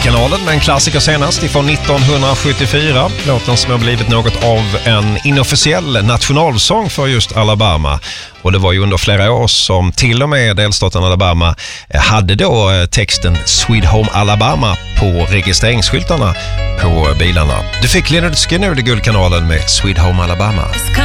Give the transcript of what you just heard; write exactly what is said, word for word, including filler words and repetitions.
Guldkanalen med en klassiker senast ifrån nittonhundrasjuttiofyra. Låten som har blivit något av en inofficiell nationalsång för just Alabama. Och det var ju under flera år som till och med delstaten Alabama hade då texten Sweet Home Alabama på registreringsskyltarna på bilarna. Du fick Lynyrd Skynyrd i Guldkanalen med Sweet Home Alabama.